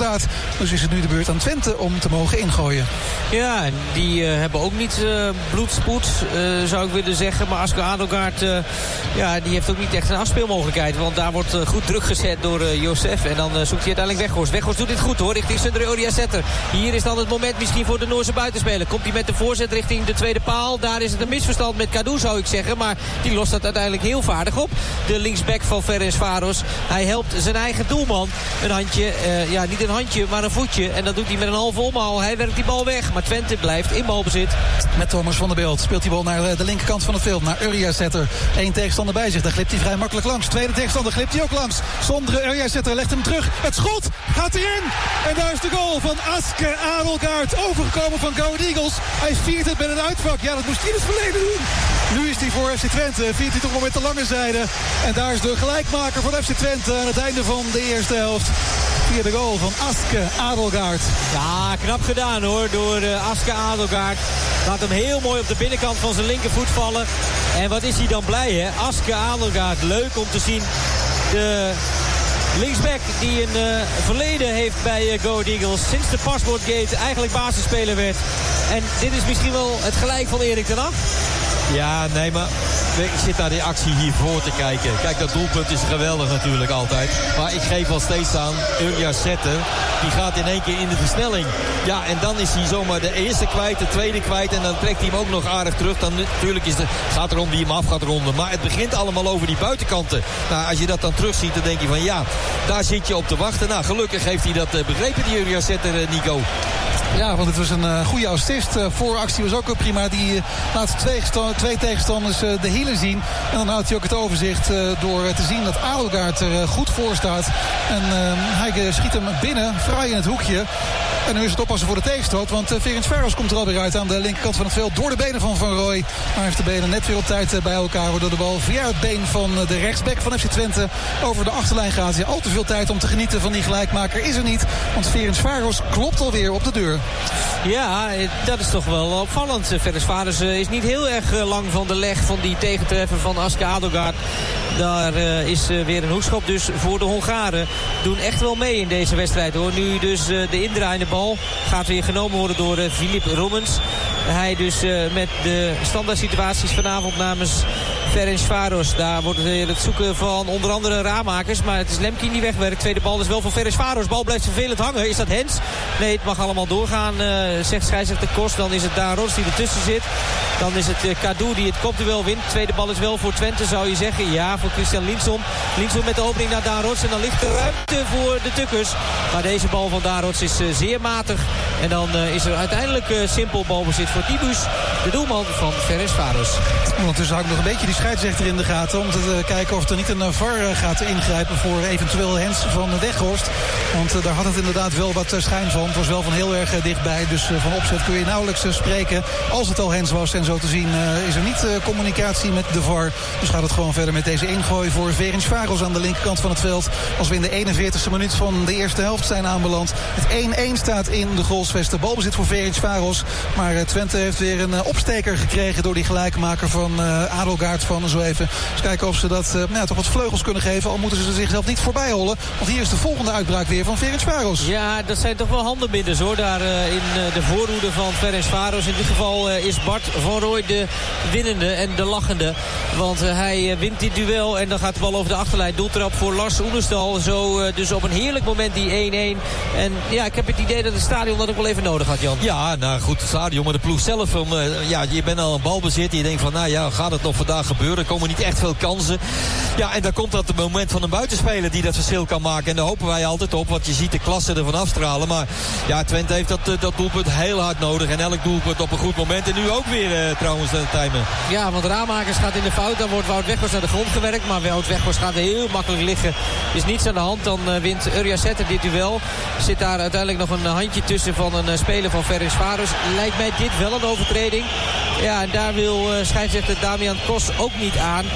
staat. Dus is het nu de beurt aan Twente om te mogen ingooien. Ja, en die hebben ook niet bloedspoed, zou ik willen zeggen. Maar Asker Adelgaard, die heeft ook niet echt een afspeelmogelijkheid. Want daar wordt goed druk gezet door Josef. En dan zoekt hij uiteindelijk Weghorst. Weghorst doet dit goed hoor, richting Sundre Uriasette. Hier is dan het moment misschien voor de Noorse buitenspeler. Komt hij met de voorzet richting de tweede paal. Daar is het een misverstand met Kadu, zou ik zeggen. Maar die lost dat uiteindelijk heel vaardig op. De linksback van Ferencváros. Hij helpt zijn eigen doelman. Een handje, niet een handje, maar een voetje. En dat doet hij met een halve omhaal. Hij werkt die bal weg. Maar Twente blijft in balbezit. Met Thomas van der Beeld speelt die bal naar de linkerkant van het veld. Naar Uriasette. Eén tegenstander bij zich. Daar glipt hij vrij makkelijk langs. Tweede tegenstander glipt hij ook langs. Sondre Uriasette legt hem terug. Het schot gaat erin. En daar is de goal van Asker Adelgaard. Overgekomen van Go Ahead Eagles. Hij viert het met een uitvak. Ja, dat moest hij in het verleden doen. Nu is hij voor FC Twente. Viert hij toch wel met de lange zijde. En daar is de gelijkmaker van FC Twente aan het einde van de eerste helft. Via de goal van Asker Adelgaard. Ja, knap gedaan hoor door Asker Adelgaard. Laat hem heel mooi op de binnenkant van zijn linkervoet vallen. En wat is hij dan blij hè? Asker Adelgaard, leuk om te zien. De linksback die een verleden heeft bij Go Ahead Eagles. Sinds de Paspoortgate eigenlijk basisspeler werd. En dit is misschien wel het gelijk van Erik ten Hag. Ja, nee, maar ik zit naar die actie hiervoor te kijken. Kijk, dat doelpunt is geweldig natuurlijk altijd. Maar ik geef wel steeds aan Uriasette. Die gaat in één keer in de versnelling. Ja, en dan is hij zomaar de eerste kwijt, de tweede kwijt. En dan trekt hij hem ook nog aardig terug. Dan natuurlijk gaat erom wie hem af gaat ronden. Maar het begint allemaal over die buitenkanten. Nou, als je dat dan terugziet, dan denk je van ja, daar zit je op te wachten. Nou, gelukkig heeft hij dat begrepen, die Uriasette, Nico. Ja, want het was een goede assist. Vooractie was ook prima. Die laat twee tegenstanders de hielen zien. En dan houdt hij ook het overzicht door te zien dat Adelgaard er goed voor staat. En hij schiet hem binnen, fraai in het hoekje. En nu is het oppassen voor de tegenstoot. Want Ferencváros komt er alweer uit aan de linkerkant van het veld. Door de benen van Van Rooij. Maar hij heeft de benen net weer op tijd bij elkaar. Waardoor de bal via het been van de rechtsback van FC Twente over de achterlijn gaat. Ja, al te veel tijd om te genieten van die gelijkmaker is er niet. Want Ferencváros klopt alweer op de deur. Ja, dat is toch wel opvallend. Ferencváros is niet heel erg lang van de leg van die tegentreffer van Asker Adelgaard. Daar is weer een hoekschop dus voor de Hongaren. Doen echt wel mee in deze wedstrijd hoor. Nu dus de indraaiende bal gaat weer genomen worden door Filip Roemens. Hij dus met de standaard situaties vanavond namens Ferencváros. Daar wordt het zoeken van onder andere Raamakers. Maar het is Lemkin die wegwerkt. Tweede bal is wel voor Ferencváros. Bal blijft vervelend hangen. Is dat Hens? Nee, het mag allemaal doorgaan. Zegt scheidsrechter Kos. Dan is het Daan Rots die ertussen zit. Dan is het Kadu die het kopduel wint. Tweede bal is wel voor Twente, zou je zeggen. Ja, voor Christian Linson. Linson met de opening naar Daan Rots. En dan ligt er ruimte voor de Tukkers. Maar deze bal van Daan Rots is zeer matig. En dan is er uiteindelijk simpel balbezit voor Dibus. De doelman van Ferencváros. Ondertussen hou ik nog een beetje die scheidsrechter in de gaten. Om te kijken of er niet een VAR gaat ingrijpen voor eventueel Hens van Weghorst. Want daar had het inderdaad wel wat schijn van. Het was wel van heel erg dichtbij. Dus van opzet kun je nauwelijks spreken. Als het al Hens was en zo te zien is er niet communicatie met de VAR. Dus gaat het gewoon verder met deze ingooi voor Ferencváros aan de linkerkant van het veld. Als we in de 41e minuut van de eerste helft zijn aanbeland. Het 1-1 staat in de goalsvesten. Balbezit voor Ferencváros. Maar Twente heeft weer een opsteker gekregen door die gelijkmaker van Adelgaard van zo even. Dus kijken of ze dat toch wat vleugels kunnen geven. Al moeten ze zichzelf niet voorbij hollen. Want hier is de volgende uitbraak weer van Ferencváros. Ja, dat zijn toch wel handenbinders hoor. Daar in de voorhoede van Ferencváros. In dit geval is Bart van Rooij de winnende en de lachende. Want hij wint dit duel. En dan gaat de bal over de achterlijn. Doeltrap voor Lars Oenerstal. Zo dus op een heerlijk moment die 1-1. En ja, ik heb het idee dat het stadion dat ook wel even nodig had, Jan. Ja, nou goed, het stadion. Maar de ploeg zelf. Je bent al een balbezit. Je denkt van, nou ja, gaat het nog vandaag gebeuren? Er komen niet echt veel kansen. Ja, en dan komt dat het moment van een buitenspeler die dat verschil kan maken. En daar hopen wij altijd op. Want je ziet de klasse ervan afstralen. Maar ja, Twente heeft dat doelpunt heel hard nodig. En elk doelpunt op een goed moment. En nu ook weer trouwens de timer. Ja, want Raamakers gaat in de fout. Dan wordt Wout Weghorst naar de grond gewerkt. Maar Wout Weghorst gaat heel makkelijk liggen. Is niets aan de hand. Dan wint Uriasette dit duel. Zit daar uiteindelijk nog een handje tussen van een speler van Ferencváros. Lijkt mij dit wel een overtreding. Ja, en daar wil scheidsrechter Damian Kos ook niet aan.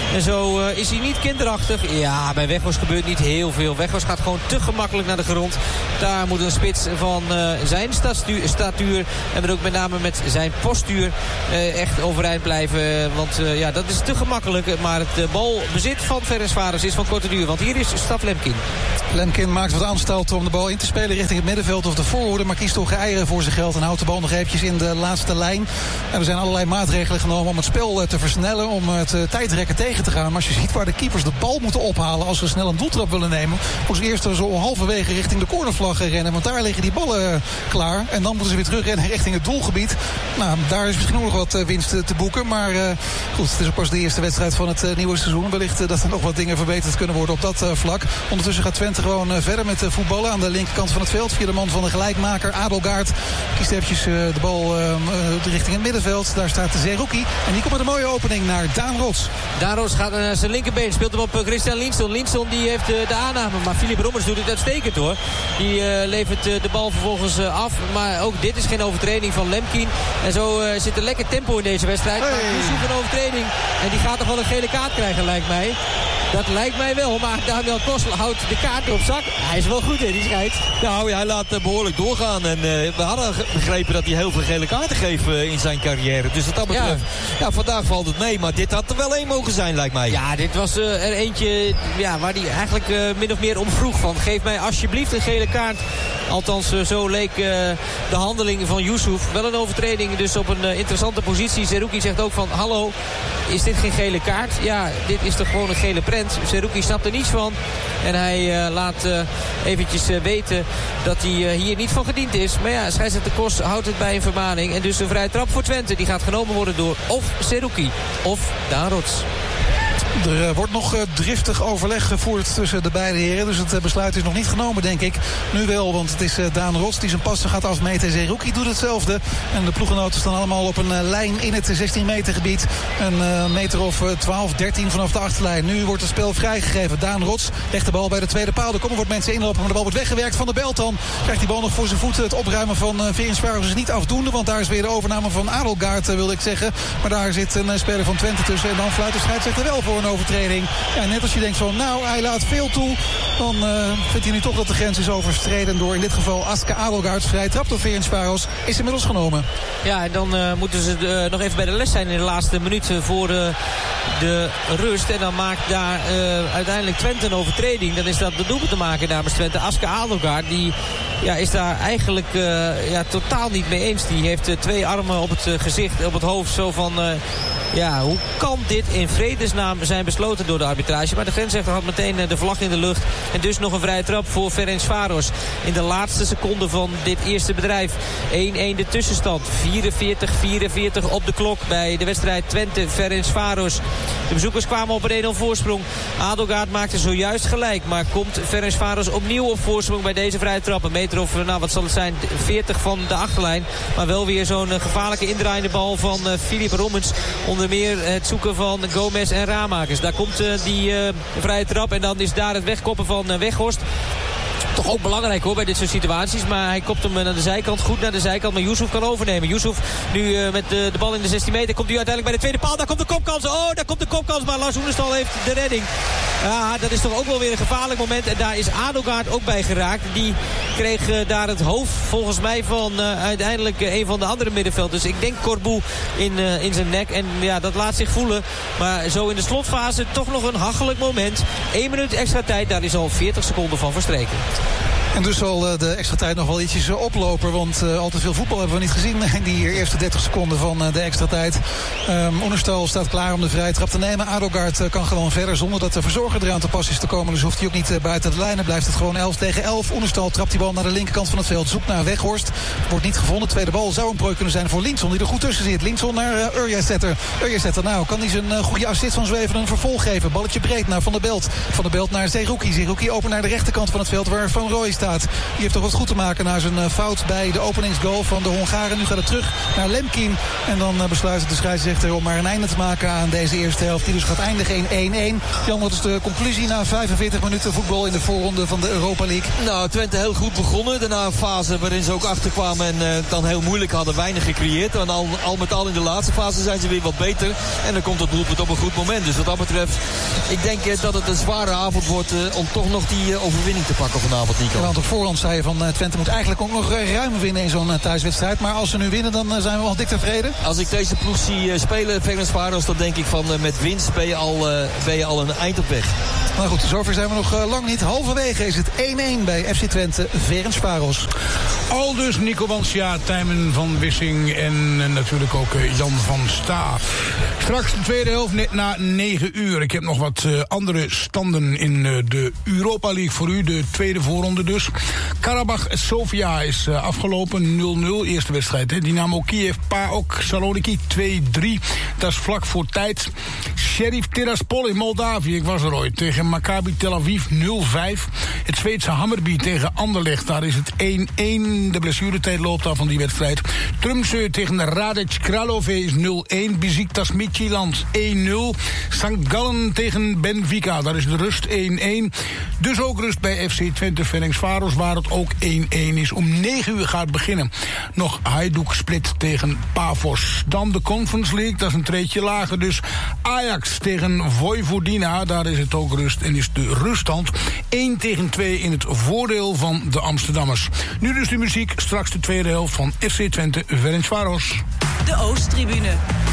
En zo is hij niet kinderachtig. Ja, bij Weghorst gebeurt niet heel veel. Weghorst gaat gewoon te gemakkelijk naar de grond. Daar moet een spits van zijn statuur en dan ook met name met zijn postuur echt overeind blijven. Want dat is te gemakkelijk. Maar het balbezit van Ferencváros is van korte duur. Want hier is Stav Lemkin. Lemkin maakt wat aanstalten om de bal in te spelen richting het middenveld of de voorhoede. Maar kiest toch eieren voor zijn geld en houdt de bal nog eventjes in de laatste lijn. En er zijn allerlei maatregelen genomen om het spel te versnellen. Om het tijdrekken tegen te gaan. Maar als je ziet waar de keepers de bal moeten ophalen als ze snel een doeltrap willen nemen. Voor ze eerst zo halverwege richting de cornervlag rennen. Want daar liggen die ballen klaar. En dan moeten ze weer terugrennen richting het doelgebied. Nou, daar is misschien ook nog wat winst te boeken. Maar goed, het is ook pas de eerste wedstrijd van het nieuwe seizoen. Wellicht dat er nog wat dingen verbeterd kunnen worden op dat vlak. Ondertussen gaat Twente gewoon verder met voetballen aan de linkerkant van het veld. Via de man van de gelijkmaker, Adelgaard. Kiest eventjes de bal richting het middenveld. Daar staat Zerouki. En die komt met een mooie opening naar Daan Rots. Daan Rots gaat naar zijn linkerbeen. Speelt hem op Christian Linson. Linson die heeft de aanname. Maar Philip Rommers doet het uitstekend hoor. Die levert de bal vervolgens af. Maar ook dit is geen overtreding van Lemkin. En zo zit er lekker tempo in deze wedstrijd. Maar Yusuf een overtreding. En die gaat toch wel een gele kaart krijgen lijkt mij. Dat lijkt mij wel, maar Daniel Kos houdt de kaart op zak. Hij is wel goed in die scheids. Nou, hij laat behoorlijk doorgaan. En we hadden begrepen dat hij heel veel gele kaarten geeft in zijn carrière. Dus wat dat betreft, vandaag valt het mee. Maar dit had er wel één mogen zijn, lijkt mij. Ja, dit was er eentje waar hij eigenlijk min of meer om vroeg van. Geef mij alsjeblieft een gele kaart. Althans, zo leek de handeling van Yusuf. Wel een overtreding, dus op een interessante positie. Zerouki zegt ook van, hallo, is dit geen gele kaart? Ja, dit is toch gewoon een gele prent. Zerouki snapt er niets van. En hij laat eventjes weten dat hij hier niet van gediend is. Maar ja, scheidsrechter Kos houdt het bij een vermaning. En dus een vrije trap voor Twente. Die gaat genomen worden door of Zerouki of Daan Rots. Er wordt nog driftig overleg gevoerd tussen de beide heren. Dus het besluit is nog niet genomen, denk ik. Nu wel, want het is Daan Rots die zijn passen gaat afmeten. Zerouki doet hetzelfde. En de ploeggenoten staan allemaal op een lijn in het 16 meter gebied. Een meter of 12, 13 vanaf de achterlijn. Nu wordt het spel vrijgegeven. Daan Rots legt de bal bij de tweede paal. Er komen wat mensen inlopen, maar de bal wordt weggewerkt van de Belt dan. Krijgt die bal nog voor zijn voeten. Het opruimen van Ferencváros is niet afdoende. Want daar is weer de overname van Adelgaard, wilde ik zeggen. Maar daar zit een speler van Twente tussen. En dan fluit de scheidsrechter wel voor een overtreding. Ja, net als je denkt van, nou, hij laat veel toe. Dan vindt hij nu toch dat de grens is overstreden door in dit geval Aske Adelgaard. Vrij trap door Ferencváros is inmiddels genomen. Ja, en dan moeten ze nog even bij de les zijn in de laatste minuut voor de rust. En dan maakt daar uiteindelijk Twente een overtreding. Dan is dat de doelpunt te maken namens Twente. Aske Adelgaard, die is daar eigenlijk totaal niet mee eens. Die heeft twee armen op het gezicht, op het hoofd. Zo van, hoe kan dit in vredesnaam zijn besloten door de arbitrage? Maar de grensrechter had meteen de vlag in de lucht. En dus nog een vrije trap voor Ferencváros. In de laatste seconde van dit eerste bedrijf. 1-1 de tussenstand. 44 op de klok bij de wedstrijd Twente-Ferencváros. De bezoekers kwamen op een 1-0 voorsprong. Adelgaard maakte zojuist gelijk. Maar komt Ferencváros opnieuw op voorsprong bij deze vrije trap. Een meter of, wat zal het zijn, 40 van de achterlijn. Maar wel weer zo'n gevaarlijke indraaiende bal van Philip Rommens. Onder meer het zoeken van Gomez en Ramakers. Daar komt die vrije trap. En dan is daar het wegkoppen van Weghorst. Toch ook belangrijk hoor bij dit soort situaties. Maar hij kopt hem naar de zijkant. Goed naar de zijkant. Maar Yusuf kan overnemen. Yusuf nu met de bal in de 16 meter. Komt hij uiteindelijk bij de tweede paal. Daar komt de kopkans. Oh, daar komt de kopkans. Maar Lars Oenerstal heeft de redding. Ja, dat is toch ook wel weer een gevaarlijk moment. En daar is Adelgaard ook bij geraakt. Die kreeg daar het hoofd volgens mij van uiteindelijk een van de andere middenvelders. Ik denk Corbu in zijn nek. En ja, dat laat zich voelen. Maar zo in de slotfase toch nog een hachelijk moment. 1 minuut extra tijd. Daar is al 40 seconden van verstreken. En dus zal de extra tijd nog wel ietsjes oplopen. Want al te veel voetbal hebben we niet gezien in die eerste 30 seconden van de extra tijd. Oenerstal staat klaar om de vrije trap te nemen. Adelgaard kan gewoon verder zonder dat de verzorger eraan te pas is te komen. Dus hoeft hij ook niet buiten de lijnen. Blijft het gewoon 11 tegen 11. Oenerstal trapt die bal naar de linkerkant van het veld. Zoekt naar Weghorst. Wordt niet gevonden. Tweede bal zou een breuk kunnen zijn voor Linson. Die er goed tussen zit. Linson naar Urjazetter. Urjazetter, nou kan hij zijn goede assist van Zweven een vervolg geven. Balletje breed naar Van der Belt. Van der Belt naar Zerouki. Zerouki open naar de rechterkant van het veld waar Van Rooij staat. Die heeft toch wat goed te maken na zijn fout bij de openingsgoal van de Hongaren. Nu gaat het terug naar Lemkin. En dan besluit de scheidsrechter om maar een einde te maken aan deze eerste helft. Die dus gaat eindigen in 1-1. Jan, wat is de conclusie na 45 minuten voetbal in de voorronde van de Europa League? Nou, Twente heel goed begonnen. Daarna een fase waarin ze ook achterkwamen en dan heel moeilijk hadden, weinig gecreëerd. En al met al in de laatste fase zijn ze weer wat beter. En dan komt het doelpunt op een goed moment. Dus wat dat betreft, ik denk dat het een zware avond wordt om toch nog die overwinning te pakken vanavond, Nico. Ja, want op voorhand zei je van Twente moet eigenlijk ook nog ruim winnen in zo'n thuiswedstrijd. Maar als ze nu winnen, dan zijn we wel dik tevreden. Als ik deze ploeg zie spelen, Ferencváros, dan denk ik van met winst ben je al een eind op weg. Maar goed, zover zijn we nog lang niet. Halverwege is het 1-1 bij FC Twente, Ferencváros. Aldus Nico Wansja, Tijmen van Wissing en natuurlijk ook Jan van Sta. Straks de tweede helft net na 9 uur. Ik heb nog wat andere standen in de Europa League voor u. De tweede voorronde dus. Karabach Sofia is afgelopen 0-0. Eerste wedstrijd. Hè. Dynamo Kiev, PAOK Saloniki 2-3. Dat is vlak voor tijd. Sheriff Tiraspol in Moldavië, ik was er ooit, tegen Maccabi Tel Aviv 0-5. Het Zweedse Hammarby tegen Anderlecht, daar is het 1-1. De blessuretijd loopt af van die wedstrijd. Tromsø tegen Radec Kralove is 0-1. Besiktas Midtjylland 1-0. St. Gallen tegen Benfica, daar is de rust 1-1. Dus ook rust bij FC Twente Ferencváros, waar het ook 1-1 is. Om 9 uur gaat beginnen. Nog Hajduk Split tegen Pafos. Dan de Conference League, dat is een treedje lager. Dus Ajax tegen Vojvodina, daar is het ook rust. En is de ruststand 1-2 in het voordeel van de Amsterdammers. Nu dus de muziek, straks de tweede helft van FC Twente Ferencváros. De Oosttribune.